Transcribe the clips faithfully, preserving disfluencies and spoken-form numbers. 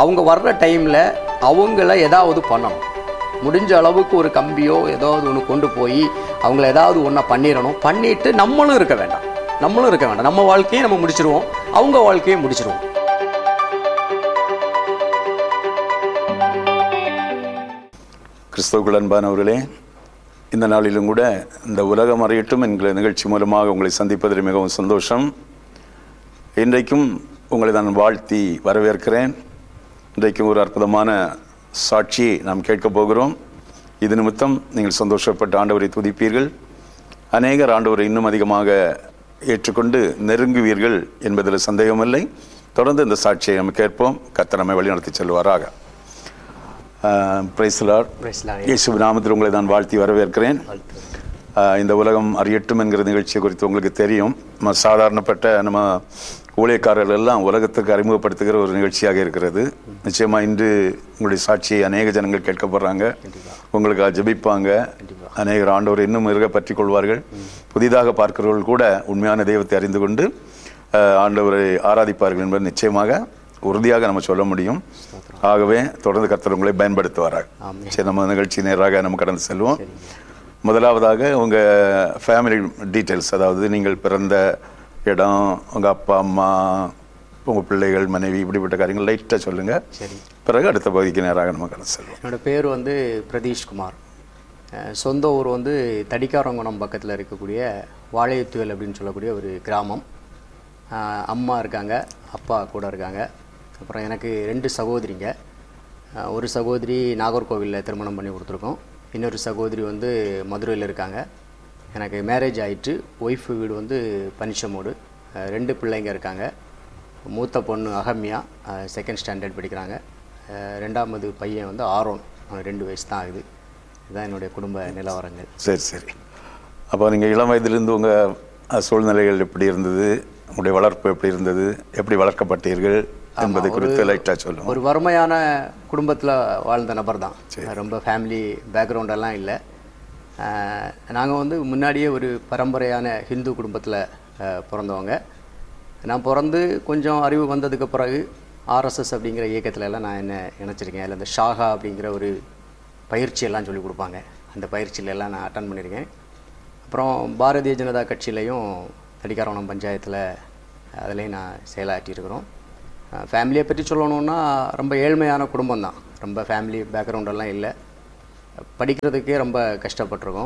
அவங்க வர்ற டைமில் அவங்கள ஏதாவது பண்ணணும். முடிஞ்ச அளவுக்கு ஒரு கம்பியோ ஏதாவது ஒன்று கொண்டு போய் அவங்கள ஏதாவது ஒன்றை பண்ணிடணும். பண்ணிவிட்டு நம்மளும் இருக்க வேண்டாம் நம்மளும் இருக்க வேண்டாம் நம்ம வாழ்க்கையை நம்ம முடிச்சிருவோம், அவங்க வாழ்க்கையை முடிச்சிருவோம். கிறிஸ்துவுக்குள் அன்பானவர்களே, இந்த நாளிலும் கூட இந்த உலகம் அறியட்டும் என்கிற நிகழ்ச்சி மூலமாக உங்களை சந்திப்பதில் மிகவும் சந்தோஷம். இன்றைக்கும் உங்களை நான் வாழ்த்தி வரவேற்கிறேன். இன்றைக்கும் ஒரு அற்புதமான சாட்சியை நாம் கேட்கப் போகிறோம். இது நிமித்தம் நீங்கள் சந்தோஷப்பட்டு ஆண்டவரை துதிப்பீர்கள். அநேகர் ஆண்டவரை இன்னும் அதிகமாக ஏற்றுக்கொண்டு நெருங்குவீர்கள் என்பதில் சந்தேகமில்லை. தொடர்ந்து இந்த சாட்சியை நம்ம கேட்போம். கர்த்தர் நம்மை வழிநடத்தி செல்வாராக. Praise the Lord. இயேசு நாமத்தில் உங்களை நான் வாழ்த்தி வரவேற்கிறேன். இந்த உலகம் அறியட்டும் என்கிற நிகழ்ச்சியை குறித்து உங்களுக்கு தெரியும். நம்ம சாதாரணப்பட்ட நம்ம ஊழியக்காரர்கள் எல்லாம் உலகத்துக்கு அறிமுகப்படுத்துகிற ஒரு நிகழ்ச்சியாக இருக்கிறது. நிச்சயமாக இன்று உங்களுடைய சாட்சியை அநேக ஜனங்கள் கேட்க போகிறாங்க, உங்களுக்கு ஜெபிப்பாங்க. அநேகர் ஆண்டவர் இன்னும் இருக பற்றி கொள்வார்கள். புதிதாக பார்க்கிறவர்கள் கூட உண்மையான தெய்வத்தை அறிந்து கொண்டு ஆண்டவரை ஆராதிப்பார்கள் என்பது நிச்சயமாக உறுதியாக நம்ம சொல்ல முடியும். ஆகவே தொடர்ந்து கர்த்தர் உங்களை பயன்படுத்துவாராக. சரி, நம்ம நிகழ்ச்சி நேராக நம்ம கடந்து செல்வோம். முதலாவதாக உங்கள் ஃபேமிலி டீட்டெயில்ஸ், அதாவது நீங்கள் பிறந்த இடம், உங்கள் அப்பா அம்மா, உங்கள் பிள்ளைகள், மனைவி, இப்படிப்பட்ட காரியங்கள் லைட்டாக சொல்லுங்கள். சரி, பிறகு அடுத்த பகுதிக்கு நேராக நம்ம கடந்து செல்வோம். என்னோடய பேர் வந்து பிரதீஷ்குமார். சொந்த ஊர் வந்து தடிக்காரங்குணம் பக்கத்தில் இருக்கக்கூடிய வாழையத்துவல் அப்படின்னு சொல்லக்கூடிய ஒரு கிராமம். அம்மா இருக்காங்க, அப்பா கூட இருக்காங்க. அப்புறம் எனக்கு ரெண்டு சகோதரிங்க. ஒரு சகோதரி நாகர்கோவிலில் திருமணம் பண்ணி கொடுத்துருக்கோம். இன்னொரு சகோதரி வந்து மதுரையில் இருக்காங்க. எனக்கு மேரேஜ் ஆகிட்டு ஒய்ஃபு வீடு வந்து பனிச்சமோடு. ரெண்டு பிள்ளைங்க இருக்காங்க. மூத்த பொண்ணு அகம்யா செகண்ட் ஸ்டாண்டர்ட் படிக்கிறாங்க. ரெண்டாவது பையன் வந்து ஆரோன், அவன் ரெண்டு வயசு தான் ஆகுது. இதுதான் என்னுடைய குடும்ப நிலவரங்கள். சரி சரி அப்போ நீங்கள் இளம் வயதிலிருந்து உங்கள் சூழ்நிலைகள் எப்படி இருந்தது, உங்களுடைய வளர்ப்பு எப்படி இருந்தது, எப்படி வளர்க்கப்பட்டீர்கள் என்பதை குறித்து லைட்டாக சொல்லுங்கள். ஒரு வறுமையான குடும்பத்தில் வாழ்ந்த நபர் தான். ரொம்ப ஃபேமிலி பேக்ரவுண்டெல்லாம் இல்லை. நாங்கள் வந்து முன்னாடியே ஒரு பரம்பரையான ஹிந்து குடும்பத்தில் பிறந்தவங்க. நான் பிறந்து கொஞ்சம் அறிவு வந்ததுக்கு பிறகு ஆர்எஸ்எஸ் அப்படிங்கிற இயக்கத்தில் எல்லாம் நான் என்ன நினச்சிருக்கேன். அதில் இந்த ஷாகா அப்படிங்கிற ஒரு பயிற்சியெல்லாம் சொல்லிக் கொடுப்பாங்க. அந்த பயிற்சியிலெல்லாம் நான் அட்டன் பண்ணியிருக்கேன். அப்புறம் பாரதிய ஜனதா கட்சியிலையும் தடிக்காரவனம் பஞ்சாயத்தில் அதுலேயும் நான் செயலாற்றியிருக்கிறோம். ஃபேமிலியை பற்றி சொல்லணுன்னா ரொம்ப ஏழ்மையான குடும்பம் தான். ரொம்ப ஃபேமிலி பேக்ரவுண்டெல்லாம் இல்லை. படிக்கிறதுக்கே ரொம்ப கஷ்டப்பட்டிருக்கோம்.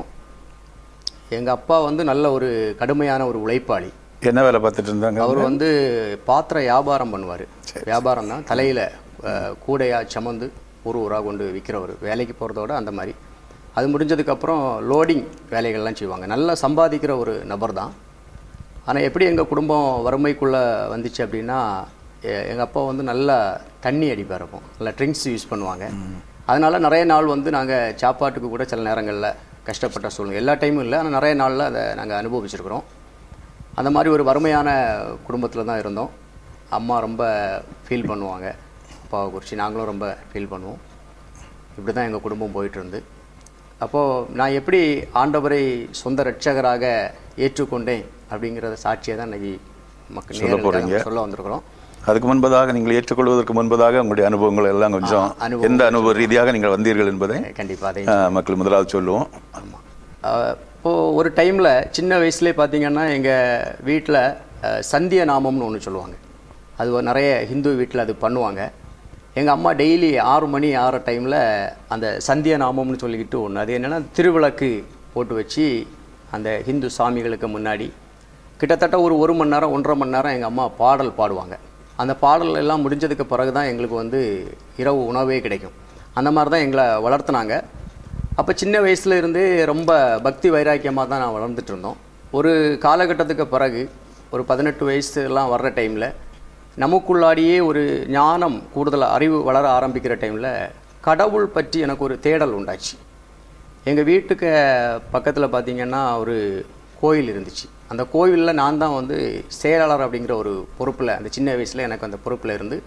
எங்கள் அப்பா வந்து நல்ல ஒரு கடுமையான ஒரு உழைப்பாளி. என்ன வேலை பார்த்துட்டு இருந்தாங்க? அவர் வந்து பாத்திர வியாபாரம் பண்ணுவார். வியாபாரம் தான், தலையில் கூடையாக சமந்து ஒரு ஊராக கொண்டு விற்கிறவர். வேலைக்கு போகிறதோட அந்த மாதிரி. அது முடிஞ்சதுக்கப்புறம் லோடிங் வேலைகள்லாம் செய்வாங்க. நல்லா சம்பாதிக்கிற ஒரு நபர் தான். ஆனால் எப்படி எங்கள் குடும்பம் வறுமைக்குள்ளே வந்துச்சு அப்படின்னா, எங்கள் அப்பா வந்து நல்லா தண்ணி அடிப்பாக இருக்கும், நல்லா ட்ரிங்க்ஸ் யூஸ் பண்ணுவாங்க. அதனால் நிறைய நாள் வந்து நாங்கள் சாப்பாட்டுக்கு கூட சில நேரங்களில் கஷ்டப்பட்ட சூழ்நிலை. எல்லா டைமும் இல்லை, ஆனால் நிறைய நாளில் அதை நாங்கள் அனுபவிச்சிருக்கிறோம். அந்த மாதிரி ஒரு வறுமையான குடும்பத்தில் தான் இருந்தோம். அம்மா ரொம்ப ஃபீல் பண்ணுவாங்க அப்பாவை குறித்து, நாங்களும் ரொம்ப ஃபீல் பண்ணுவோம். இப்படி தான் எங்கள் குடும்பம் போயிட்டுருந்து. அப்போது நான் எப்படி ஆண்டவரை சொந்த இரட்சகராக ஏற்றுக்கொண்டேன் அப்படிங்கிறத சாட்சியை தான் இன்றைக்கி மக்கள் நேரில் சொல்ல வந்திருக்கிறோம். அதுக்கு முன்பதாக நீங்கள் ஏற்றுக்கொள்வதற்கு முன்பதாக உங்களுடைய அனுபவங்கள் எல்லாம் கொஞ்சம் எந்த அனுபவ ரீதியாக நீங்கள் வந்தீர்கள் என்பதை கண்டிப்பாக மக்கள் முதலாவது சொல்லுவோம். ஆமாம், இப்போது ஒரு டைமில் சின்ன வயசுலேயே பார்த்திங்கன்னா எங்கள் வீட்டில் சந்திய நாமம்னு ஒன்று சொல்லுவாங்க. அது நிறைய ஹிந்து வீட்டில் அது பண்ணுவாங்க. எங்கள் அம்மா டெய்லி ஆறு மணி ஆறு டைமில் அந்த சந்திய நாமம்னு சொல்லிக்கிட்டு ஒன்று, அது என்னென்னா திருவிளக்கு போட்டு வச்சு அந்த ஹிந்து சாமிகளுக்கு முன்னாடி கிட்டத்தட்ட ஒரு ஒரு மணி நேரம் ஒன்றரை மணி நேரம் எங்கள் அம்மா பாடல் பாடுவாங்க. அந்த பாடல் எல்லாம் முடிஞ்சதுக்கு பிறகு தான் எங்களுக்கு வந்து இரவு உணவே கிடைக்கும். அந்த மாதிரி தான் எங்களை வளர்த்துனாங்க. அப்போ சின்ன வயசுல இருந்தே ரொம்ப பக்தி வைராக்கியமாக தான் நான் வளர்ந்துட்டு இருந்தோம். ஒரு காலகட்டத்துக்கு பிறகு ஒரு பதினெட்டு வயசுலாம் வர்ற டைமில் நமக்குள்ளாடியே ஒரு ஞானம் கூடுதல் அறிவு வளர ஆரம்பிக்கிற டைமில் கடவுள் பற்றி எனக்கு ஒரு தேடல் உண்டாச்சு. எங்கள் வீட்டுக்கு பக்கத்தில் பார்த்திங்கன்னா ஒரு கோயில் இருந்துச்சு. அந்த கோவிலில் நான் தான் வந்து செயலாளர் அப்படிங்கிற ஒரு பொறுப்பில், அந்த சின்ன வயசில் எனக்கு அந்த பொறுப்பில் இருந்து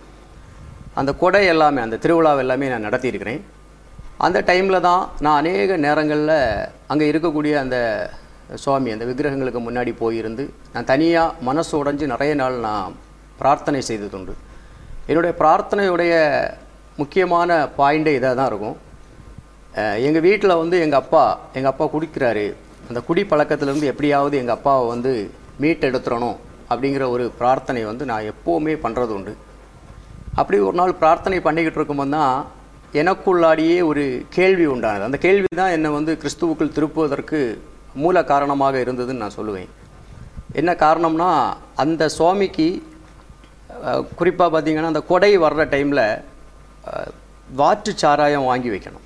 அந்த கொடை எல்லாமே, அந்த திருவிழாவை எல்லாமே நான் நடத்தியிருக்கிறேன். அந்த டைமில் தான் நான் அநேக நேரங்களில் அங்கே இருக்கக்கூடிய அந்த சுவாமி, அந்த விக்கிரகங்களுக்கு முன்னாடி போயிருந்து நான் தனியாக மனசு உடைஞ்சு நிறைய நாள் நான் பிரார்த்தனை செய்ததுண்டு. என்னுடைய பிரார்த்தனையுடைய முக்கியமான பாயிண்டே இதாக தான் இருக்கும். எங்கள் வீட்டில் வந்து எங்கள் அப்பா எங்கள் அப்பா குடிக்கிறாரு, அந்த குடி பழக்கத்திலேருந்து எப்படியாவது எங்கள் அப்பாவை வந்து மீட்டெடுத்துடணும் அப்படிங்கிற ஒரு பிரார்த்தனை வந்து நான் எப்போவுமே பண்ணுறது உண்டு. அப்படி ஒரு நாள் பிரார்த்தனை பண்ணிக்கிட்டு இருக்கும்போது தான் எனக்குள்ளாடியே ஒரு கேள்வி உண்டானது. அந்த கேள்வி தான் என்னை வந்து கிறிஸ்துவுக்குள் திருப்புவதற்கு மூல காரணமாக இருந்ததுன்னு நான் சொல்லுவேன். என்ன காரணம்னா, அந்த சுவாமிக்கு குறிப்பாக பார்த்திங்கன்னா அந்த கொடை வர்ற டைமில் வாற்று சாராயம் வாங்கி வைக்கணும்.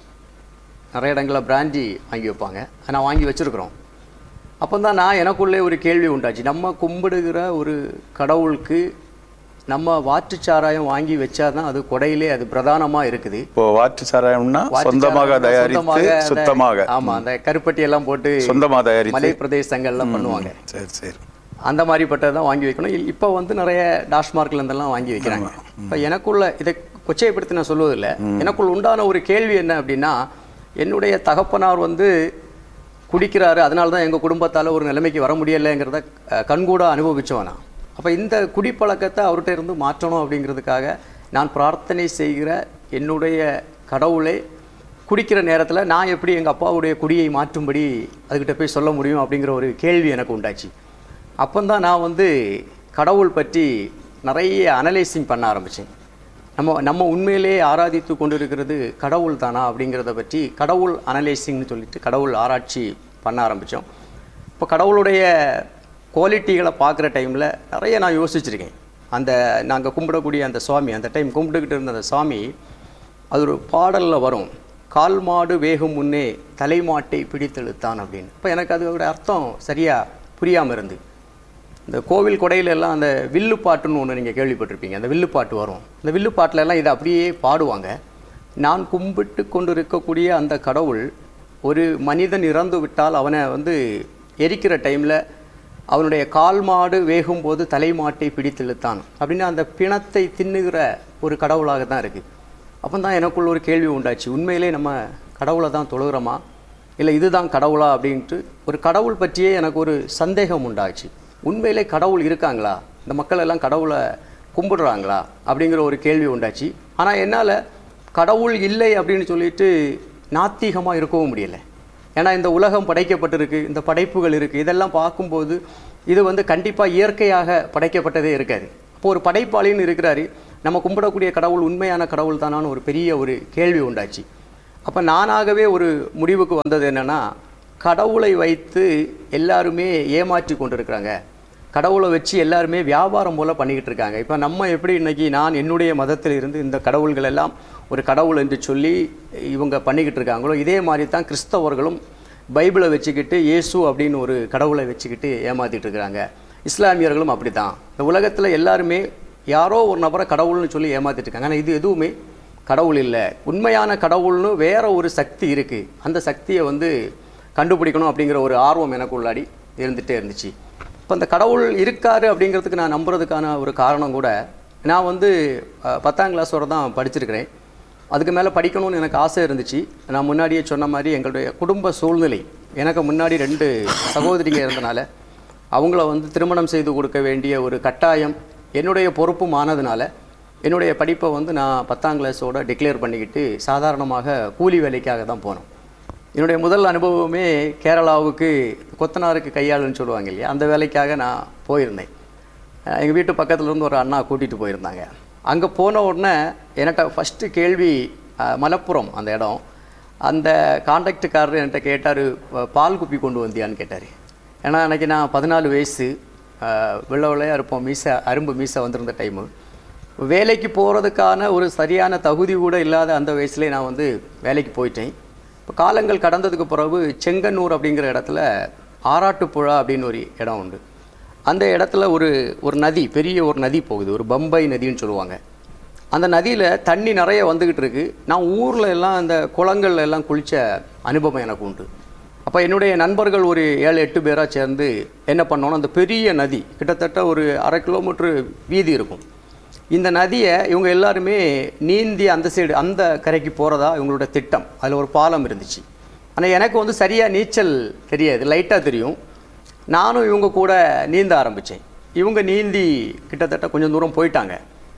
நிறைய இடங்களில் பிராண்டி வாங்கி வைப்பாங்க, நான் வாங்கி வச்சுருக்குறோம். அப்போ தான் நான் எனக்குள்ளே ஒரு கேள்வி உண்டாச்சு. நம்ம கும்பிடுகிற ஒரு கடவுளுக்கு நம்ம வாற்று சாராயம் வாங்கி வச்சா தான் அது கொடையிலே அது பிரதானமாக இருக்குது. இப்போ வாற்று சாராயம்னா சொந்தமாக தயாரித்து சுத்தமாக, ஆமாம், அந்த கருப்பட்டி எல்லாம் போட்டு சொந்தமாக தயாரித்து மலை பிரதேசங்கள்லாம் பண்ணுவாங்க. சரி சரி அந்த மாதிரிப்பட்டது தான் வாங்கி வைக்கணும். இப்போ வந்து நிறைய டாஸ்மார்க்ல இருந்தெல்லாம் வாங்கி வைக்கிறாங்க. இப்போ எனக்குள்ள இதை கொச்சைப்படுத்தி நான் சொல்வதில்லை, எனக்குள் உண்டான ஒரு கேள்வி என்ன அப்படின்னா, என்னுடைய தகப்பனார் வந்து குடிக்கிறாரு, அதனால தான் எங்கள் குடும்பத்தால் ஒரு நிலைமைக்கு வர முடியலைங்கிறத கண்கூட அனுபவிச்சோம். அப்போ இந்த குடிப்பழக்கத்தை அவர்கிட்ட இருந்து மாற்றணும் அப்படிங்கிறதுக்காக நான் பிரார்த்தனை செய்கிற என்னுடைய கடவுளை குடிக்கிற நேரத்தில் நான் எப்படி எங்கள் அப்பாவுடைய குடியை மாற்றும்படி அதுக்கிட்ட போய் சொல்ல முடியும் அப்படிங்கிற ஒரு கேள்வி எனக்கு உண்டாச்சு. அப்போந்தான் நான் வந்து கடவுள் பற்றி நிறைய அனலைசிங் பண்ண ஆரம்பித்தேன். நம்ம நம்ம உண்மையிலே ஆராதித்து கொண்டு இருக்கிறது கடவுள் தானா அப்படிங்கிறத பற்றி கடவுள் அனலைசிங்னு சொல்லிட்டு கடவுள் ஆராய்ச்சி பண்ண ஆரம்பித்தோம். இப்போ கடவுளுடைய குவாலிட்டிகளை பார்க்குற டைமில் நிறைய நான் யோசிச்சிருக்கேன். அந்த நாங்கள் கும்பிடக்கூடிய அந்த சுவாமி, அந்த டைம் கும்பிட்டுக்கிட்டு இருந்த அந்த சுவாமி, அது ஒரு பாடலில் வரும், கால் மாடு வேகும் முன்னே தலைமாட்டை பிடித்தெழுத்தான் அப்படின்னு. இப்போ எனக்கு அதோட அர்த்தம் சரியாக புரியாமல் இருந்து, இந்த கோவில் கொடையிலெல்லாம் அந்த வில்லு பாட்டுன்னு ஒன்று நீங்கள் கேள்விப்பட்டிருப்பீங்க. அந்த வில்லு பாட்டு வரும். இந்த வில்லு பாட்டிலெல்லாம் இதை அப்படியே பாடுவாங்க. நான் கும்பிட்டு கொண்டு இருக்கக்கூடிய அந்த கடவுள் ஒரு மனிதன் இறந்து விட்டால் அவனை வந்து எரிக்கிற டைமில் அவனுடைய கால் மாடு வேகும் போது தலைமாட்டை பிடித்தெழுத்தான் அப்படின்னு அந்த பிணத்தை தின்னுகிற ஒரு கடவுளாக தான் இருக்குது. அப்போ தான் எனக்குள்ள ஒரு கேள்வி உண்டாச்சு, உண்மையிலே நம்ம கடவுளை தான் தொழுகிறோமா, இல்லை இதுதான் கடவுளா அப்படின்ட்டு ஒரு கடவுள் பற்றியே எனக்கு ஒரு சந்தேகம் உண்டாச்சு. உண்மையிலே கடவுள் இருக்காங்களா, இந்த மக்கள் எல்லாம் கடவுளை கும்பிடுறாங்களா அப்படிங்கிற ஒரு கேள்வி உண்டாச்சு. ஆனால் என்னால் கடவுள் இல்லை அப்படின்னு சொல்லிட்டு நாத்திகமாக இருக்கவும் முடியலை. ஏன்னா இந்த உலகம் படைக்கப்பட்டிருக்கு, இந்த படைப்புகள் இருக்குது, இதெல்லாம் பார்க்கும்போது இது வந்து கண்டிப்பாக இயற்கையாக படைக்கப்பட்டதே இருக்காது. அப்போ ஒரு படைப்பாளின்னு இருக்கிறாரு, நம்ம கும்பிடக்கூடிய கடவுள் உண்மையான கடவுள் தானான்னு ஒரு பெரிய ஒரு கேள்வி உண்டாச்சு. அப்போ நானாகவே ஒரு முடிவுக்கு வந்தது என்னென்னா, கடவுளை வைத்து எல்லாருமே ஏமாற்றி கொண்டு இருக்கிறாங்க, கடவுளை வச்சு எல்லாருமே வியாபாரம் போல் பண்ணிக்கிட்டு இருக்காங்க. இப்போ நம்ம எப்படி இன்றைக்கி நான் என்னுடைய மதத்தில் இருந்து இந்த கடவுள்கள் எல்லாம் ஒரு கடவுள் என்று சொல்லி இவங்க பண்ணிக்கிட்டு இருக்காங்களோ, இதே மாதிரி தான் கிறிஸ்தவர்களும் பைபிளை வச்சுக்கிட்டு இயேசு அப்படின்னு ஒரு கடவுளை வச்சுக்கிட்டு ஏமாற்றிட்டு இருக்கிறாங்க. இஸ்லாமியர்களும் அப்படி தான். இந்த உலகத்தில் எல்லாருமே யாரோ ஒரு நபரை கடவுள்னு சொல்லி ஏமாற்றிட்டு இருக்காங்க. ஆனால் இது எதுவுமே கடவுள் இல்லை. உண்மையான கடவுள்னு வேற ஒரு சக்தி இருக்குது. அந்த சக்தியை வந்து கண்டுபிடிக்கணும் அப்படிங்கிற ஒரு ஆர்வம் எனக்கு உள்ளாடி இருந்துகிட்டே இருந்துச்சு. இப்போ அந்த கடவுள் இருக்காரு அப்படிங்கிறதுக்கு நான் நம்புறதுக்கான ஒரு காரணம் கூட, நான் வந்து பத்தாம் கிளாஸ் வரை தான் படிச்சிருக்கிறேன். அதுக்கு மேலே படிக்கணும்னு எனக்கு ஆசை இருந்துச்சு. நான் முன்னாடியே சொன்ன மாதிரி எங்களுடைய குடும்ப சூழ்நிலை, எனக்கு முன்னாடி ரெண்டு சகோதரிங்க இருந்தனால அவங்கள வந்து திருமணம் செய்து கொடுக்க வேண்டிய ஒரு கட்டாயம் என்னுடைய பொறுப்பும் ஆனதுனால என்னுடைய படிப்பை வந்து நான் பத்தாம் கிளாஸோட டிக்ளேர் பண்ணிக்கிட்டு சாதாரணமாக கூலி வேலைக்காக தான் போனோம். என்னுடைய முதல் அனுபவமே கேரளாவுக்கு கொத்தனாருக்கு கையாளுன்னு சொல்லுவாங்க இல்லையா, அந்த வேலைக்காக நான் போயிருந்தேன். எங்கள் வீட்டு பக்கத்தில் இருந்து ஒரு அண்ணா கூட்டிகிட்டு போயிருந்தாங்க. அங்கே போன உடனே என்கிட்ட ஃபஸ்ட்டு கேள்வி, மலப்புரம் அந்த இடம், அந்த கான்ட்ராக்டுக்காரர் என்கிட்ட கேட்டார், பால் குப்பி கொண்டு வந்தியான்னு கேட்டார். ஏன்னா அன்றைக்கி நான் பதினாலு வயசு, வெள்ளை வெள்ளையாக இருப்போம், மீசை அரும்பு மீசை வந்திருந்த டைமு. வேலைக்கு போகிறதுக்கான ஒரு சரியான தகுதி கூட இல்லாத அந்த வயசுலேயே நான் வந்து வேலைக்கு போயிட்டேன். இப்போ காலங்கள் கடந்ததுக்கு பிறகு செங்கன்னூர் அப்படிங்கிற இடத்துல ஆராட்டுப்புழா அப்படின்னு ஒரு இடம் உண்டு. அந்த இடத்துல ஒரு ஒரு நதி, பெரிய ஒரு நதி போகுது, ஒரு பம்பை நதின்னு சொல்லுவாங்க. அந்த நதியில் தண்ணி நிறைய வந்துக்கிட்டு இருக்குது. நான் ஊரில் எல்லாம் அந்த குளங்கள்ல எல்லாம் குளித்த அனுபவம் எனக்கு உண்டு. அப்போ என்னுடைய நண்பர்கள் ஒரு ஏழு எட்டு பேராக சேர்ந்து என்ன பண்ணோன்னா, அந்த பெரிய நதி கிட்டத்தட்ட ஒரு அரை கிலோமீட்ரு வீதி இருக்கும். இந்த நதியை இவங்க எல்லாருமே நீந்தி அந்த சைடு அந்த கரைக்கு போகிறதா இவங்களோட திட்டம். அதில் ஒரு பாலம் இருந்துச்சு. ஆனால் எனக்கு வந்து சரியாக நீச்சல் தெரியாது, லைட்டாக தெரியும். நானும் இவங்க கூட நீந்த ஆரம்பித்தேன். இவங்க நீந்தி கிட்டத்தட்ட கொஞ்சம் தூரம் போயிட்டாங்க.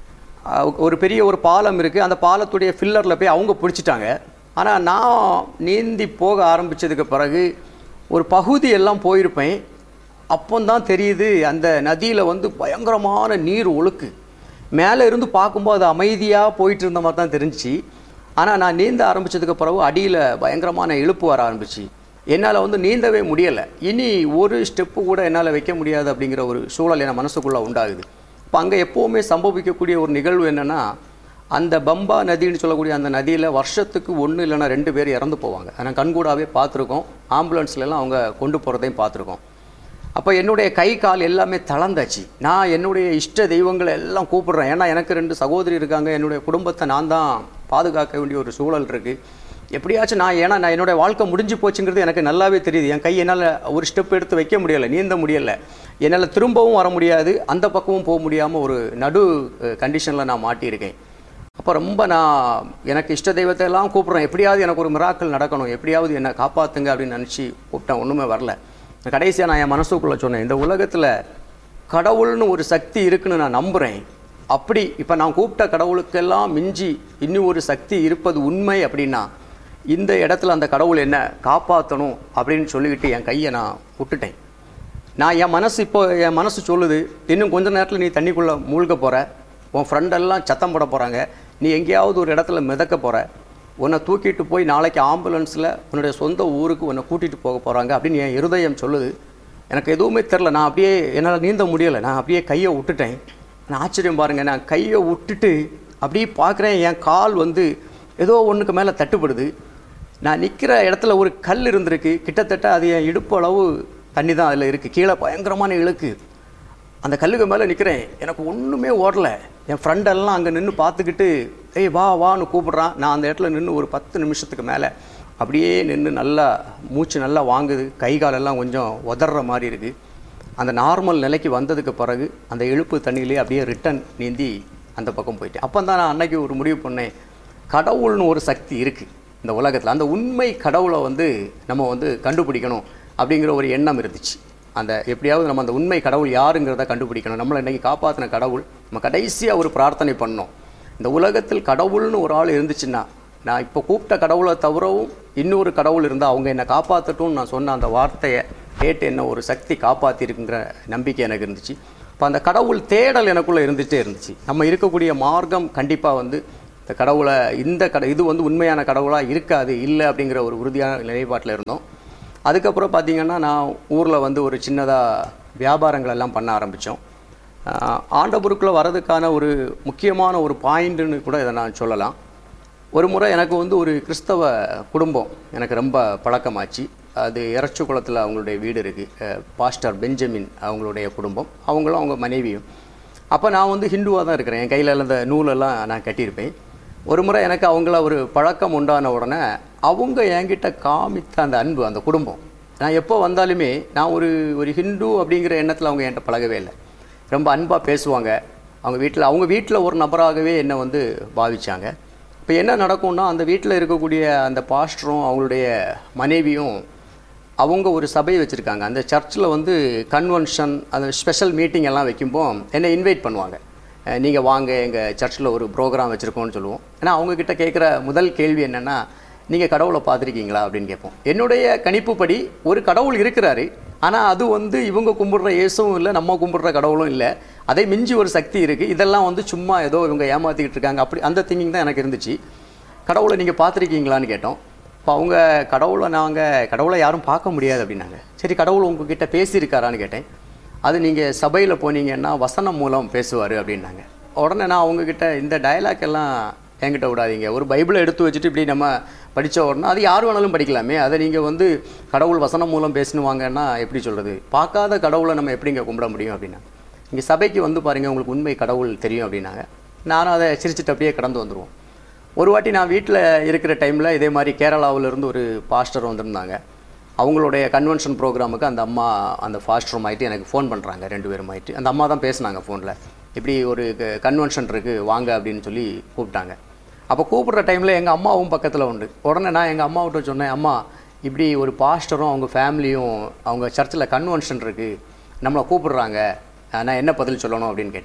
ஒரு பெரிய ஒரு பாலம் இருக்குது, அந்த பாலத்துடைய ஃபில்லரில் போய் அவங்க பிடிச்சிட்டாங்க. ஆனால் நான் நீந்தி போக ஆரம்பித்ததுக்கு பிறகு ஒரு பகுதி எல்லாம் போயிருப்பேன். அப்போந்தான் தெரியுது அந்த நதியில் வந்து பயங்கரமான நீர் ஒழுக்கு. மேலே இருந்து பார்க்கும்போது அது அமைதியாக போயிட்டு இருந்த மாதிரி தான் தெரிஞ்சிச்சு. ஆனால் நான் நீந்த ஆரம்பித்ததுக்கு பிறகு அடியில் பயங்கரமான இழுப்பு வர ஆரம்பிச்சு. என்னால் வந்து நீந்தவே முடியலை. இனி ஒரு ஸ்டெப்பு கூட என்னால் வைக்க முடியாது அப்படிங்கிற ஒரு சூழல் என் மனசுக்குள்ளே உண்டாகுது. இப்போ அங்கே எப்போவுமே சம்பவிக்கக்கூடிய ஒரு நிகழ்வு என்னென்னா, அந்த பம்பா நதின்னு சொல்லக்கூடிய அந்த நதியில் வருஷத்துக்கு ஒன்று இல்லைன்னா ரெண்டு பேர் இறந்து போவாங்க. ஆனால் கண்கூடாவே பார்த்துருக்கோம். ஆம்புலன்ஸ்லாம் அவங்க கொண்டு போகிறதையும் பார்த்துருக்கோம். அப்போ என்னுடைய கை கால் எல்லாமே தளர்ந்தாச்சு. நான் என்னுடைய இஷ்ட தெய்வங்களை எல்லாம் கூப்பிடுறேன். ஏன்னா எனக்கு ரெண்டு சகோதரி இருக்காங்க. என்னுடைய குடும்பத்தை நான் தான் பாதுகாக்க வேண்டிய ஒரு சூழல் இருக்குது. எப்படியாச்சும் நான், ஏன்னா நான் என்னுடைய வாழ்க்கை முடிஞ்சு போச்சுங்கிறது எனக்கு நல்லாவே தெரியுது. என் கை என்னால் ஒரு ஸ்டெப் எடுத்து வைக்க முடியலை, நீந்த முடியலை. என்னால் திரும்பவும் வர முடியாது, அந்த பக்கமும் போக முடியாமல் ஒரு நடு கண்டிஷனில் நான் மாட்டியிருக்கேன். அப்போ ரொம்ப நான் எனக்கு இஷ்ட தெய்வத்தை எல்லாம் கூப்பிட்றேன். எப்படியாவது எனக்கு ஒரு மிராக்கள் நடக்கணும், எப்படியாவது என்னை காப்பாற்றுங்க அப்படின்னு நினச்சி கூப்பிட்டேன். ஒன்றுமே வரல. கடைசியாக நான் என் மனசுக்குள்ளே சொன்னேன், இந்த உலகத்தில் கடவுள்னு ஒரு சக்தி இருக்குன்னு நான் நம்புகிறேன். அப்படி இப்போ நான் கூப்பிட்ட கடவுளுக்கெல்லாம் மிஞ்சி இன்னும் ஒரு சக்தி இருப்பது உண்மை அப்படின்னா இந்த இடத்துல அந்த கடவுள் என்ன காப்பாற்றணும் அப்படின்னு சொல்லிக்கிட்டு என் கையை நான் விட்டுட்டேன். நான் என் மனசு இப்போ என் மனசு சொல்லுது, இன்னும் கொஞ்ச நேரத்தில் நீ தண்ணிக்குள்ளே மூழ்க போகிற, உன் ஃப்ரெண்டெல்லாம் சத்தம் போட போகிறாங்க, நீ எங்கேயாவது ஒரு இடத்துல மிதக்க போகிற, உன்னை தூக்கிட்டு போய் நாளைக்கு ஆம்புலன்ஸில் உன்னுடைய சொந்த ஊருக்கு உன்னை கூட்டிகிட்டு போக போகிறாங்க அப்படின்னு என் இருதயம் சொல்லுது. எனக்கு எதுவுமே தெரில. நான் அப்படியே என்னால் நீந்த முடியலை. நான் அப்படியே கையை விட்டுட்டேன். நான் ஆச்சரியம் பாருங்கள், நான் கையை விட்டுட்டு அப்படியே பார்க்குறேன், என் கால் வந்து ஏதோ ஒன்றுக்கு மேலே தட்டுப்படுது. நான் நிற்கிற இடத்துல ஒரு கல் இருந்திருக்கு. கிட்டத்தட்ட அது என் இடுப்பு அளவு தண்ணி தான் அதில் இருக்குது. கீழே பயங்கரமான இழுக்கு. அந்த கல்லுக்கு மேலே நிற்கிறேன். எனக்கு ஒன்றுமே ஓடலை. என் ஃப்ரெண்டெல்லாம் அங்கே நின்று பார்த்துக்கிட்டு ஏய் வா வான்னு கூப்பிட்றான். நான் அந்த இடத்துல நின்று ஒரு பத்து நிமிஷத்துக்கு மேலே அப்படியே நின்று நல்லா மூச்சு நல்லா வாங்குது. கை காலெல்லாம் கொஞ்சம் உதற மாதிரி இருக்குது. அந்த நார்மல் நிலைக்கு வந்ததுக்கு பிறகு அந்த இழுப்பு தண்ணியிலே அப்படியே ரிட்டன் நீந்தி அந்த பக்கம் போயிட்டேன். அப்போ தான் நான் அன்னைக்கு ஒரு முடிவு பண்ணேன், கடவுள்னு ஒரு சக்தி இருக்குது இந்த உலகத்தில். அந்த உண்மை கடவுளை வந்து நம்ம வந்து கண்டுபிடிக்கணும் அப்படிங்கிற ஒரு எண்ணம் இருந்துச்சு. அந்த எப்படியாவது நம்ம அந்த உண்மை கடவுள் யாருங்கிறத கண்டுபிடிக்கணும். நம்மளை இன்றைக்கி காப்பாற்றின கடவுள், நம்ம கடைசியாக ஒரு பிரார்த்தனை பண்ணோம், இந்த உலகத்தில் கடவுள்னு ஒரு ஆள் இருந்துச்சுன்னா, நான் இப்போ கூப்பிட்ட கடவுளை தவிரவும் இன்னொரு கடவுள் இருந்தால் அவங்க என்னை காப்பாற்றட்டும்னு நான் சொன்ன அந்த வார்த்தையை கேட்டு என்ன ஒரு சக்தி காப்பாற்றிருக்குங்கிற நம்பிக்கை எனக்கு இருந்துச்சு. இப்போ அந்த கடவுள் தேடல் எனக்குள்ளே இருந்துகிட்டே இருந்துச்சு. நம்ம இருக்கக்கூடிய மார்க்கம் கண்டிப்பாக வந்து இந்த கடவுளை இந்த கட இது வந்து உண்மையான கடவுளாக இருக்காது, இல்லை அப்படிங்கிற ஒரு உறுதியான நிலைப்பாட்டில் இருந்தோம். அதுக்கப்புறம் பார்த்திங்கன்னா நான் ஊரில் வந்து ஒரு சின்னதாக வியாபாரங்கள் எல்லாம் பண்ண ஆரம்பித்தோம். ஆண்டவருக்குள்ளே வர்றதுக்கான ஒரு முக்கியமான ஒரு பாயிண்ட்டுன்னு கூட இதை நான் சொல்லலாம். ஒரு முறை எனக்கு வந்து ஒரு கிறிஸ்தவ குடும்பம் எனக்கு ரொம்ப பழக்கமாச்சு. அது எரச்சுக்குளத்தில் அவங்களுடைய வீடு இருக்குது. பாஸ்டர் பெஞ்சமின் அவங்களுடைய குடும்பம், அவங்களும் அவங்க மனைவியும். அப்போ நான் வந்து ஹிந்துவாக தான் இருக்கிறேன். என் கையில் அந்த நூலெல்லாம் நான் கட்டியிருப்பேன். ஒரு முறை எனக்கு அவங்கள ஒரு பழக்கம் உண்டான உடனே அவங்க என்கிட்ட காமித்த அந்த அன்பு, அந்த குடும்பம், நான் எப்போ வந்தாலுமே நான் ஒரு ஒரு ஹிந்து அப்படிங்கிற எண்ணத்தில் அவங்க என்கிட்ட பழகவே இல்லை. ரொம்ப அன்பாக பேசுவாங்க. அவங்க வீட்டில் அவங்க வீட்டில் ஒரு நபராகவே என்னை வந்து பாவிச்சாங்க. இப்போ என்ன நடக்கும்னா, அந்த வீட்டில் இருக்கக்கூடிய அந்த பாஸ்டரும் அவங்களுடைய மனைவியும் அவங்க ஒரு சபை வச்சுருக்காங்க. அந்த சர்ச்சில் வந்து கன்வென்ஷன், அந்த ஸ்பெஷல் மீட்டிங் எல்லாம் வைக்கும்போது என்னை இன்வைட் பண்ணுவாங்க. நீங்கள் வாங்க, எங்கள் சர்ச்சில் ஒரு ப்ரோக்ராம் வச்சுருக்கோன்னு சொல்லுவோம். ஏன்னா அவங்கக்கிட்ட கேட்குற முதல் கேள்வி என்னென்னா, நீங்கள் கடவுளை பார்த்துருக்கீங்களா அப்படின்னு கேட்போம். என்னுடைய கணிப்புப்படி ஒரு கடவுள் இருக்கிறாரு, ஆனால் அது வந்து இவங்க கும்பிடுற இயேசுவும் இல்லை, நம்ம கும்பிடுற கடவுளும் இல்லை, அதை மிஞ்சி ஒரு சக்தி இருக்குது. இதெல்லாம் வந்து சும்மா ஏதோ இவங்க ஏமாற்றிக்கிட்டு இருக்காங்க, அப்படி அந்த திங்கிங் தான் எனக்கு இருந்துச்சு. கடவுளை நீங்கள் பார்த்துருக்கீங்களான்னு கேட்டோம். இப்போ அவங்க கடவுளை நாங்கள் கடவுளை யாரும் பார்க்க முடியாது அப்படின்னாங்க. சரி, கடவுள் உங்ககிட்ட பேசியிருக்காரான்னு கேட்டேன். அது நீங்கள் சபையில் போனீங்கன்னா வசனம் மூலம் பேசுவார் அப்படின்னாங்க. உடனே நான் அவங்கக்கிட்ட இந்த டயலாக் எல்லாம் என்கிட்ட விடாதீங்க, ஒரு பைபிளை எடுத்து வச்சுட்டு இப்படி நம்ம படித்த உடனே அது யார் வேணாலும் படிக்கலாமே, அதை நீங்கள் வந்து கடவுள் வசனம் மூலம் பேசினுவாங்கன்னா எப்படி சொல்கிறது, பார்க்காத கடவுளை நம்ம எப்படிங்க கும்பிட முடியும் அப்படின்னா, இங்கே சபைக்கு வந்து பாருங்கள் உங்களுக்கு உண்மை கடவுள் தெரியும் அப்படின்னாங்க. நானும் அதை சிரிச்சுட்டு அப்படியே கடந்து வந்துடுவோம். ஒரு வாட்டி நான் வீட்டில் இருக்கிற டைமில் இதே மாதிரி கேரளாவிலேருந்து ஒரு பாஸ்டர் வந்திருந்தாங்க. அவங்களுடைய கன்வென்ஷன் ப்ரோக்ராமுக்கு அந்த அம்மா அந்த ஃபாஸ்டரும் ஆகிட்டு எனக்கு ஃபோன் பண்ணுறாங்க. ரெண்டு பேரும் ஆகிட்டு அந்த அம்மா தான் பேசினாங்க ஃபோனில். இப்படி ஒரு கன்வென்ஷன் இருக்குது வாங்க அப்படின்னு சொல்லி கூப்பிட்டாங்க. அப்போ கூப்பிட்ற டைமில் எங்கள் அம்மாவும் பக்கத்தில் உண்டு. உடனே நான் எங்கள் அம்மாவிட்ட சொன்னேன், அம்மா இப்படி ஒரு பாஸ்டரும் அவங்க ஃபேமிலியும் அவங்க சர்ச்சில் கன்வென்ஷன் இருக்குது, நம்மளை கூப்பிட்றாங்க, நான் என்ன பதில் சொல்லணும் அப்படின்னு கேட்டேன்.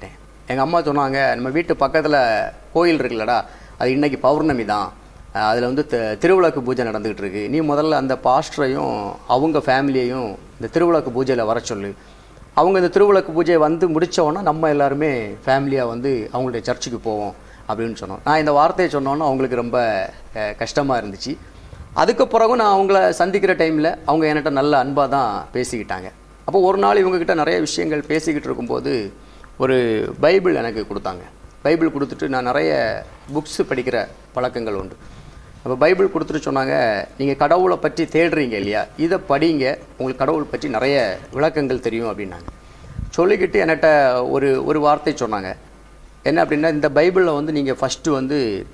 எங்கள் அம்மா சொன்னாங்க, நம்ம வீட்டு பக்கத்தில் கோயில் இருக்குல்லடா, அது இன்றைக்கி பௌர்ணமி தான், அதில் வந்து திருவிளக்கு பூஜை நடந்துக்கிட்டு இருக்கு, நீ முதல்ல அந்த பாஸ்டரையும் அவங்க ஃபேமிலியையும் இந்த திருவிளக்கு பூஜையில் வர சொல்லு, அவங்க இந்த திருவிளக்கு பூஜையை வந்து முடித்தோன்னா நம்ம எல்லாருமே ஃபேமிலியாக வந்து அவங்களுடைய சர்ச்சுக்கு போவோம் அப்படின்னு சொன்னோம். நான் இந்த வார்த்தையை சொன்னோன்னா அவங்களுக்கு ரொம்ப கஷ்டமாக இருந்துச்சு. அதுக்கு பிறகும் நான் அவங்கள சந்திக்கிற டைமில் அவங்க என்கிட்ட நல்ல அன்பாக தான் பேசிக்கிட்டாங்க. அப்போ ஒரு நாள் இவங்ககிட்ட நிறைய விஷயங்கள் பேசிக்கிட்டு இருக்கும்போது ஒரு பைபிள் எனக்கு கொடுத்தாங்க. பைபிள் கொடுத்துட்டு, நான் நிறைய புக்ஸு படிக்கிற பழக்கங்கள் உண்டு. அப்போ பைபிள் கொடுத்துட்டு சொன்னாங்க, நீங்கள் கடவுளை பற்றி தேடுறீங்க இல்லையா, இதை படிங்க, உங்களுக்கு கடவுள் பற்றி நிறைய விளக்கங்கள் தெரியும் அப்படின்னாங்க. சொல்லிக்கிட்டு என்கிட்ட ஒரு ஒரு வார்த்தை சொன்னாங்க. என்ன அப்படின்னா, இந்த பைபிளில் வந்து நீங்கள் ஃபஸ்ட்டு வந்து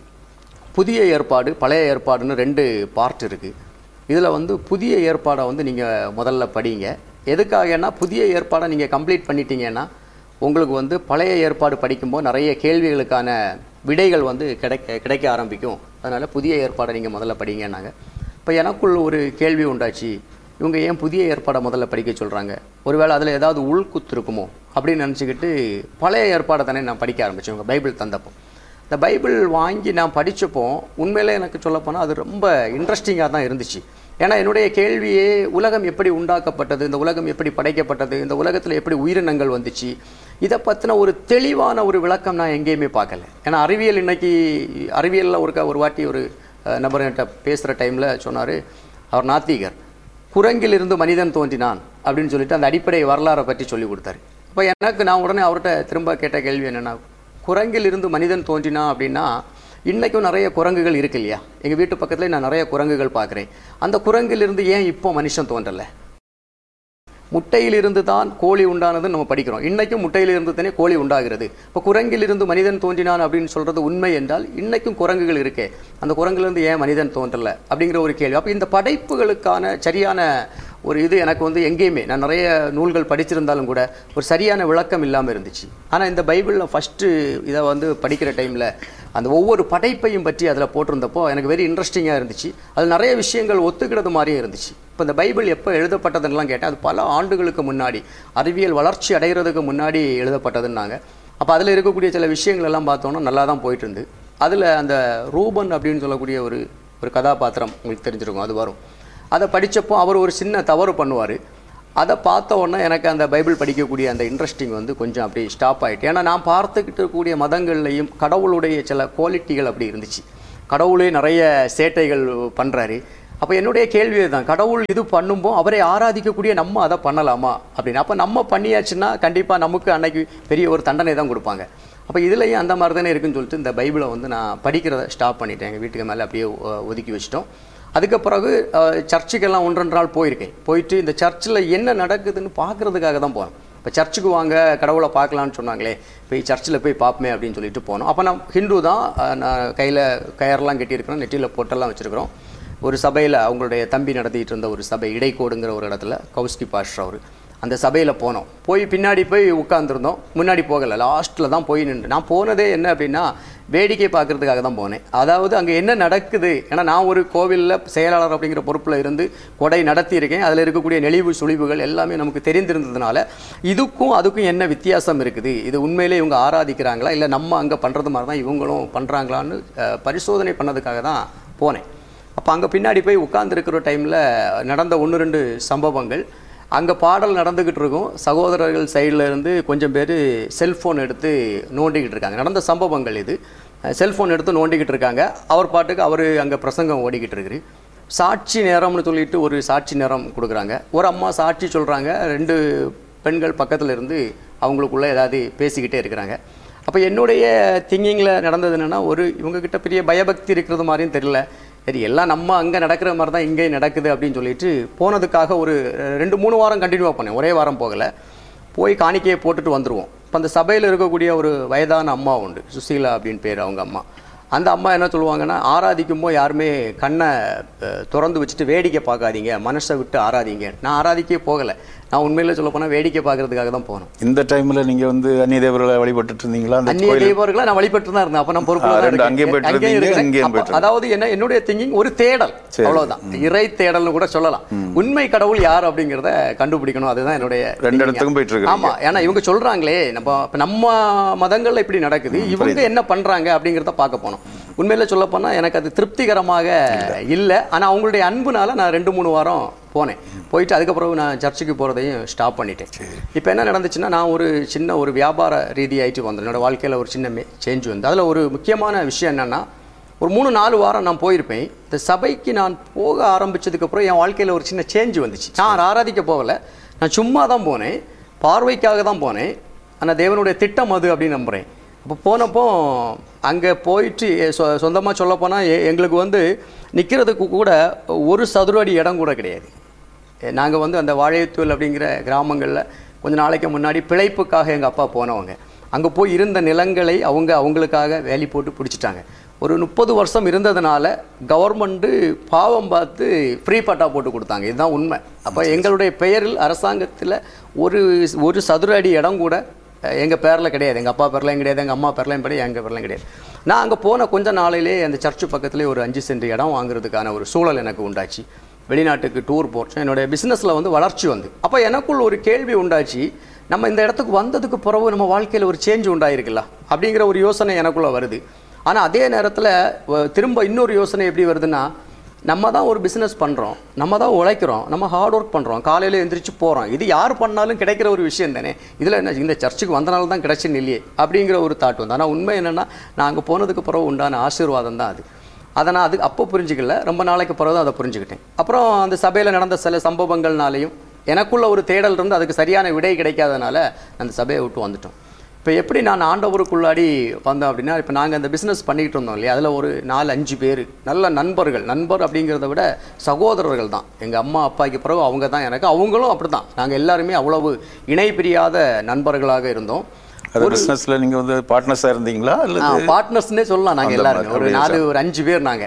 புதிய ஏற்பாடு பழைய ஏற்பாடுன்னு ரெண்டு பார்ட் இருக்குது. இதில் வந்து புதிய ஏற்பாடை வந்து நீங்கள் முதல்ல படிங்க. எதுக்காகனா, புதிய ஏற்பாடை நீங்கள் கம்ப்ளீட் பண்ணிட்டீங்கன்னா உங்களுக்கு வந்து பழைய ஏற்பாடு படிக்கும்போது நிறைய கேள்விகளுக்கான விடைகள் வந்து கிடைக்க கிடைக்க ஆரம்பிக்கும். அதனால் புதிய ஏற்பாடை நீங்கள் முதல்ல படிங்கன்னாங்க. இப்போ எனக்குள் ஒரு கேள்வி உண்டாச்சு, இவங்க ஏன் புதிய ஏற்பாடை முதல்ல படிக்க சொல்கிறாங்க, ஒருவேளை அதில் ஏதாவது உள்குத்து இருக்குமோ அப்படின்னு நினச்சிக்கிட்டு பழைய ஏற்பாடை தானே நான் படிக்க ஆரம்பித்தேன். இவங்க பைபிள் தந்தப்போ இந்த பைபிள் வாங்கி நான் படித்தப்போ உண்மையிலே எனக்கு சொல்லப்போனால் அது ரொம்ப இன்ட்ரெஸ்டிங்காக தான் இருந்துச்சு. ஏன்னா என்னுடைய கேள்வியே உலகம் எப்படி உண்டாக்கப்பட்டது, இந்த உலகம் எப்படி படைக்கப்பட்டது, இந்த உலகத்தில் எப்படி உயிரினங்கள் வந்துச்சு, இதை பற்றின ஒரு தெளிவான ஒரு விளக்கம் நான் எங்கேயுமே பார்க்கல. ஏன்னா அறிவியல் இன்னைக்கு அறிவியலில் ஒரு ஒரு வாட்டி ஒரு நபர்கிட்ட பேசுகிற டைமில் சொன்னார், அவர் நாத்திகர், குரங்கிலிருந்து மனிதன் தோன்றினான் அப்படின்னு சொல்லிட்டு அந்த அடிப்படை வரலாறை பற்றி சொல்லி கொடுத்தாரு. இப்போ எனக்கு நான் உடனே அவர்கிட்ட திரும்ப கேட்ட கேள்வி என்னென்னா, குரங்கிலிருந்து மனிதன் தோன்றினா அப்படின்னா இன்றைக்கும் நிறைய குரங்குகள் இருக்கு இல்லையா, எங்கள் வீட்டு பக்கத்தில் நான் நிறைய குரங்குகள் பார்க்குறேன். அந்த குரங்கிலிருந்து ஏன் இப்போ மனுஷன் தோன்றலை? முட்டையிலிருந்து தான் கோழி உண்டானதுன்னு நம்ம படிக்கிறோம். இன்றைக்கும் முட்டையிலிருந்து தானே கோழி உண்டாகிறது. இப்போ குரங்கிலிருந்து மனிதன் தோன்றினான் அப்படின்னு சொல்கிறது உண்மை என்றால் இன்றைக்கும் குரங்குகள் இருக்கே, அந்த குரங்கிலிருந்து ஏன் மனிதன் தோன்றலை அப்படிங்கிற ஒரு கேள்வி. அப்போ இந்த படைப்புகளுக்கான சரியான ஒரு இது எனக்கு வந்து எங்கேயுமே, நான் நிறைய நூல்கள் படிச்சிருந்தாலும் கூட ஒரு சரியான விளக்கம் இல்லாமல் இருந்துச்சு. ஆனால் இந்த பைபிளில் ஃபஸ்ட்டு இதை வந்து படிக்கிற டைமில் அந்த ஒவ்வொரு படைப்பையும் பற்றி அதில் போட்டிருந்தப்போ எனக்கு வெரி இன்ட்ரெஸ்டிங்காக இருந்துச்சு. அது நிறைய விஷயங்கள் ஒத்துக்கிறது மாதிரியே இருந்துச்சு. இப்போ இந்த பைபிள் எப்போ எழுதப்பட்டதுன்னெலாம் கேட்டேன். அது பல ஆண்டுகளுக்கு முன்னாடி, அறிவியல் வளர்ச்சி அடைகிறதுக்கு முன்னாடி எழுதப்பட்டதுன்னாங்க. அப்போ அதில் இருக்கக்கூடிய சில விஷயங்கள் எல்லாம் பார்த்தோன்னா நல்லா தான் போயிட்டு இருந்து. அதில் அந்த ரூபன் அப்படின்னு சொல்லக்கூடிய ஒரு ஒரு கதாபாத்திரம் உங்களுக்கு தெரிஞ்சிருக்கும், அது வரும். அதை படித்தப்போ அவர் ஒரு சின்ன தவறு பண்ணுவார். அதை பார்த்த உடனே எனக்கு அந்த பைபிள் படிக்கக்கூடிய அந்த இன்ட்ரெஸ்டிங் வந்து கொஞ்சம் அப்படி ஸ்டாப் ஆகிட்டு. ஏன்னா நான் பார்த்துக்கிட்டு இருக்கக்கூடிய மதங்கள்லையும் கடவுளுடைய சில குவாலிட்டிகள் அப்படி இருந்துச்சு. கடவுளே நிறைய சேட்டைகள் பண்ணுறாரு. அப்போ என்னுடைய கேள்வி தான், கடவுள் இது பண்ணும்போது அவரை ஆராதிக்கக்கூடிய நம்ம அதை பண்ணலாமா அப்படின்னு. அப்போ நம்ம பண்ணியாச்சுன்னா கண்டிப்பாக நமக்கு அன்னைக்கு பெரிய ஒரு தண்டனை தான் கொடுப்பாங்க. அப்போ இதுலேயும் அந்த மாதிரி தானே இருக்குன்னு சொல்லிட்டு இந்த பைபிளை வந்து நான் படிக்கிறத ஸ்டாப் பண்ணிட்டேன். எங்கள் வீட்டுக்கு மேலே அப்படியே ஒதுக்கி வச்சிட்டோம். அதுக்கு பிறகு சர்ச்சுக்கெல்லாம் ஒன்றரை நாள் போயிருக்கேன். போயிட்டு இந்த சர்ச்சில் என்ன நடக்குதுன்னு பார்க்குறதுக்காக தான் போனேன். இப்போ சர்ச்சுக்கு வாங்க கடவுளை பார்க்கலான்னு சொன்னாங்களே, போய் சர்ச்சில் போய் பார்ப்போமே அப்படின்னு சொல்லிட்டு போனோம். அப்போ நான் ஹிந்து தான், நான் கையில் கயரெல்லாம் கட்டியிருக்கிறோம், நெற்றியில் போட்டெல்லாம் வச்சுருக்கிறோம். ஒரு சபையில் அவங்களுடைய தம்பி நடத்திட்டு இருந்த ஒரு சபை, இடைக்கோடுங்கிற ஒரு இடத்துல, கௌஸ்கி பாஸ்டர் அவர், அந்த சபையில் போனோம். போய் பின்னாடி போய் உட்காந்துருந்தோம். முன்னாடி போகலை, லாஸ்ட்டில் தான் போய் நின்று. நான் போனதே என்ன அப்படின்னா வேடிக்கை பார்க்குறதுக்காக தான் போனேன். அதாவது அங்கே என்ன நடக்குது, ஏன்னா நான் ஒரு கோவிலில் செயலாளர் அப்படிங்கிற பொறுப்பில் இருந்து கொடை நடத்தியிருக்கேன். அதில் இருக்கக்கூடிய நெளிவு சுழிவுகள் எல்லாமே நமக்கு தெரிந்திருந்ததுனால இதுக்கும் அதுக்கும் என்ன வித்தியாசம் இருக்குது, இது உண்மையிலே இவங்க ஆராதிக்கிறாங்களா இல்லை நம்ம அங்கே பண்ணுறது மாதிரி தான் இவங்களும் பண்ணுறாங்களான்னு பரிசோதனை பண்ணதுக்காக தான் போனேன். அப்போ அங்கே பின்னாடி போய் உட்கார்ந்துருக்கிற டைமில் நடந்த ஒன்று ரெண்டு சம்பவங்கள். அங்கே பாடல் நடந்துக்கிட்டு இருக்கும், சகோதரர்கள் சைடில் இருந்து கொஞ்சம் பேர் செல்ஃபோன் எடுத்து நோண்டிக்கிட்டு இருக்காங்க. நடந்த சம்பவங்கள் இது. செல்ஃபோன் எடுத்து நோண்டிக்கிட்டு இருக்காங்க. அவர் பாட்டுக்கு அவர் அங்கே பிரசங்கம் ஓடிக்கிட்டு இருக்குது. சாட்சி நேரம்னு சொல்லிட்டு ஒரு சாட்சி நேரம் கொடுக்குறாங்க. ஒரு அம்மா சாட்சி சொல்கிறாங்க, ரெண்டு பெண்கள் பக்கத்தில் இருந்து அவங்களுக்குள்ளே ஏதாவது பேசிக்கிட்டே இருக்கிறாங்க. அப்போ என்னுடைய திங்கிங்கில் நடந்தது என்னென்னா, ஒரு இவங்கக்கிட்ட பெரிய பயபக்தி இருக்கிறது மாதிரியும் தெரியல. சரி, எல்லாம் நம்ம அங்கே நடக்கிற மாதிரி தான் இங்கே நடக்குது அப்படின்னு சொல்லிட்டு போனதுக்காக ஒரு ரெண்டு மூணு வாரம் கண்டினியூவாக பண்ணேன். ஒரே வாரம் போகலை. போய் காணிக்கையை போட்டுட்டு வந்துடுவோம். இப்போ அந்த சபையில் இருக்கக்கூடிய ஒரு வயதான அம்மா உண்டு, சுசீலா அப்படின்னு பேர் அவங்க அம்மா. அந்த அம்மா என்ன சொல்லுவாங்கன்னா, ஆராதிக்கும்போது யாருமே கண்ணை திறந்து வச்சுட்டு வேடிக்கை பார்க்காதீங்க, மனசை விட்டு ஆராதிங்க. நான் ஆராதிக்கே போகலை. நான் உண்மையில சொல்ல போனால் வேடிக்கை பார்க்கறதுக்காக தான் போனோம். இந்த டைம்ல நீங்க வந்து அந்நிய தேவர்களை வழிபட்டு இருந்தீங்களா? அந்நிய தேவர்களை நான் வழிபட்டு தான் இருந்தேன். அப்ப நான் பொறுப்பு. அதாவது என்ன என்னுடைய திங்கிங் ஒரு தேடல், அவ்வளவுதான். இறை தேடல்னு கூட சொல்லலாம். உண்மை கடவுள் யார் அப்படிங்கிறத கண்டுபிடிக்கணும், அதுதான் என்னுடைய ரெண்டு இடத்துக்கும் போயிட்டு இருக்கு. ஆமா, ஏன்னா இவங்க சொல்றாங்களே நம்ம நம்ம மதங்கள்ல இப்படி நடக்குது, இவங்க என்ன பண்றாங்க அப்படிங்கிறத பார்க்க போனோம். உண்மையில சொல்ல போனா எனக்கு அது திருப்திகரமாக இல்லை. ஆனா அவங்களுடைய அன்புனால நான் ரெண்டு மூணு வாரம் போனேன். போயிட்டு அதுக்கப்புறம் நான் சர்ச்சுக்கு போகிறதையும் ஸ்டாப் பண்ணிட்டேன். இப்போ என்ன நடந்துச்சுன்னா, நான் ஒரு சின்ன ஒரு வியாபார ரீதியாகிட்டு வந்தேன். என்னோடய வாழ்க்கையில் ஒரு சின்ன சேஞ்ச் வந்து, அதில் ஒரு முக்கியமான விஷயம் என்னென்னா, ஒரு மூணு நாலு வாரம் நான் போயிருப்பேன். இந்த சபைக்கு நான் போக ஆரம்பித்ததுக்கப்புறம் என் வாழ்க்கையில் ஒரு சின்ன சேஞ்ச் வந்துச்சு. நான் ஆராதிக்க போகலை, நான் சும்மா தான் போனேன், பார்வைக்காக தான் போனேன். ஆனால் தேவனுடைய திட்டம் அது அப்படின்னு நம்புகிறேன். அப்போ போனப்போ அங்கே போயிட்டு சொ சொந்தமாக சொல்ல போனால் எங்களுக்கு வந்து நிற்கிறதுக்கு கூட ஒரு சதுர அடி இடம் கூட கிடையாது. நாங்கள் வந்து அந்த வாழையத்தூல் அப்படிங்கிற கிராமங்களில் கொஞ்சம் நாளைக்கு முன்னாடி பிழைப்புக்காக எங்கள் அப்பா போனவங்க. அங்கே போய் இருந்த நிலங்களை அவங்க அவங்களுக்காக வேலி போட்டு பிடிச்சிட்டாங்க. ஒரு முப்பது வருஷம் இருந்ததுனால கவர்மெண்ட்டு பாவம் பார்த்து ஃப்ரீ பட்டா போட்டு கொடுத்தாங்க. இதுதான் உண்மை. அப்போ எங்களுடைய பெயரில் அரசாங்கத்தில் ஒரு ஒரு சதுர அடி இடம் கூட எங்கள் பேரில் கிடையாது. எங்கள் அப்பா பேர்லையும் கிடையாது, எங்கள் அம்மா பேர்லையும் கிடையாது, எங்கள் பேர்லையும் கிடையாது. நான் அங்கே போன கொஞ்ச நாளிலே அந்த சர்ச்சு பக்கத்துலேயே ஒரு அஞ்சு சென்ட் இடம் வாங்குறதுக்கான ஒரு சூழல் எனக்கு உண்டாச்சு. வெளிநாட்டுக்கு டூர் போட்டோம். என்னுடைய பிஸ்னஸில் வந்து வளர்ச்சி வந்து, அப்போ எனக்குள் ஒரு கேள்வி உண்டாச்சு, நம்ம இந்த இடத்துக்கு வந்ததுக்கு பிறகு நம்ம வாழ்க்கையில் ஒரு சேஞ்ச் உண்டாயிருக்குல்ல அப்படிங்கிற ஒரு யோசனை எனக்குள்ளே வருது. ஆனால் அதே நேரத்தில் திரும்ப இன்னொரு யோசனை எப்படி வருதுன்னா, நம்ம தான் ஒரு பிஸ்னஸ் பண்ணுறோம், நம்ம தான் உழைக்கிறோம், நம்ம ஹார்ட் ஒர்க் பண்ணுறோம், காலையில் எழுந்திரிச்சு போகிறோம், இது யார் பண்ணாலும் கிடைக்கிற ஒரு விஷயம் தானே, இதில் என்ன இந்த சர்ச்சுக்கு வந்தனால தான் கிடைச்சின்னு இல்லையே அப்படிங்கிற ஒரு தாட் வந்து. ஆனால் உண்மை என்னென்னா, நான் அங்கே போனதுக்கு பிறகு உண்டான ஆசீர்வாதம் தான் அது. அதை நான் அது அப்போ புரிஞ்சிக்கல, ரொம்ப நாளைக்கு பிறகு தான் அதை புரிஞ்சுக்கிட்டேன். அப்புறம் அந்த சபையில் நடந்த சில சம்பவங்கள்னாலையும் எனக்குள்ள ஒரு தேடல் இருந்து அதுக்கு சரியான விடை கிடைக்காதனால அந்த சபையை விட்டு வந்துட்டோம். இப்போ எப்படி நான் ஆண்டவருக்குள்ளாடி வந்தோம் அப்படின்னா, இப்போ நாங்கள் அந்த பிஸ்னஸ் பண்ணிக்கிட்டு இருந்தோம் இல்லையா, அதில் ஒரு நாலு அஞ்சு பேர் நல்ல நண்பர்கள். நண்பர் அப்படிங்கிறத விட சகோதரர்கள் தான். எங்கள் அம்மா அப்பாவுக்கு பிறகு அவங்க தான் எனக்கு, அவங்களும் அப்படி தான். நாங்கள் எல்லாருமே அவ்வளவு இணை பிரியாத நண்பர்களாக இருந்தோம். ஒரு பிசினஸ்ல நீங்க வந்து பார்ட்னர்ஸா இருந்தீங்களா? அல்லது பார்ட்னர்ஸ்னே சொல்லலாம். நாங்க எல்லாரும் ஒரு நாலு ஒரு அஞ்சு பேர். நாங்க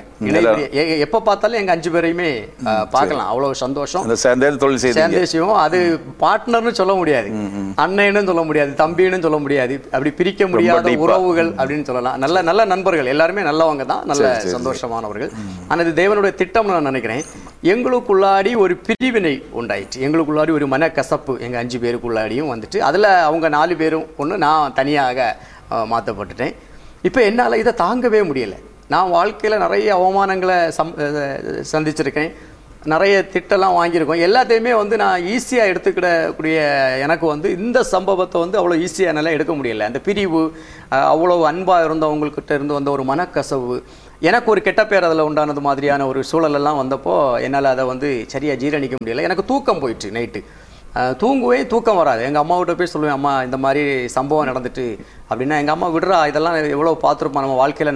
எப்ப பார்த்தாலும் எங்க அஞ்சு பேரையுமே பார்க்கலாம். அவ்வளவு சந்தோஷம். சேர்ந்தேசியம் அது பார்ட்னர்னு சொல்ல முடியாது, அண்ணன்னு சொல்ல முடியாது, தம்பின்னு சொல்ல முடியாது, அப்படி பிரிக்க முடியாத உறவுகள் அப்படின்னு சொல்லலாம். நல்ல நல்ல நண்பர்கள், எல்லாருமே நல்லவங்க தான், நல்ல சந்தோஷமானவர்கள். ஆனா இது தேவனுடைய திட்டம் நான் நினைக்கிறேன். எங்களுக்குள்ளாடி ஒரு பிரிவினை உண்டாயிடுச்சு, எங்களுக்குள்ளாடி ஒரு மனக்கசப்பு எங்க அஞ்சு பேருக்குள்ளாடியும் வந்துட்டு, அதுல அவங்க நாலு பேரும் ஒன்று, நான் தனியாக மாற்றப்பட்டுட்டேன். இப்போ என்னால் இதை தாங்கவே முடியலை. நான் வாழ்க்கையில் நிறைய அவமானங்களை சம் சந்திச்சிருக்கேன், நிறைய திட்டெல்லாம் வாங்கியிருக்கோம். எல்லாத்தையுமே வந்து நான் ஈஸியாக எடுத்துக்கிடக்கூடிய எனக்கு வந்து இந்த சம்பவத்தை வந்து அவ்வளோ ஈஸியாக என்னால் எடுக்க முடியலை. அந்த பிரிவு, அவ்வளோ அன்பாக இருந்தவங்கக்கிட்ட இருந்து வந்த ஒரு மனக்கசவு, எனக்கு ஒரு கெட்ட பேர் அதில் உண்டானது மாதிரியான ஒரு சூழலெல்லாம் வந்தப்போ என்னால் அதை வந்து சரியாக ஜீரணிக்க முடியலை. எனக்கு தூக்கம் போயிடுச்சு. நைட்டு தூங்குவேன், தூக்கம் வராது. எங்கள் அம்மாவிட்ட போய் சொல்லுவேன், அம்மா இந்த மாதிரி சம்பவம் நடந்துட்டு அப்படின்னா, எங்கள் அம்மா விடுறா, இதெல்லாம் எவ்வளோ பார்த்துருப்போம் நம்ம வாழ்க்கையில்